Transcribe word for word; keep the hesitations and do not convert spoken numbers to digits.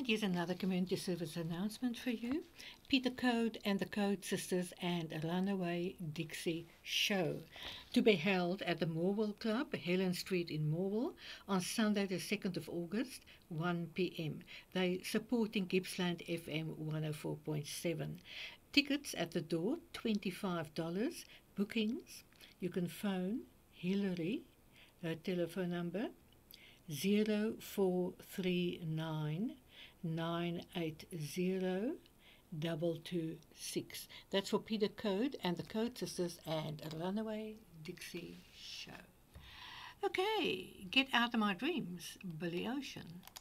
And here's another community service announcement for you. Peter Code and the Code Sisters and a Runaway Dixie Show to be held at the Morwell Club, Helen Street in Morwell, on Sunday the second of August, one p m. They supporting Gippsland F M one oh four point seven. Tickets at the door, twenty-five dollars. Bookings, you can phone Hillary, her telephone number, zero four three nine nine eight zero double two six. That's for Peter Code and the Code Sisters and a Runaway Dixie Show. Okay, Get Out of My Dreams, Billy Ocean.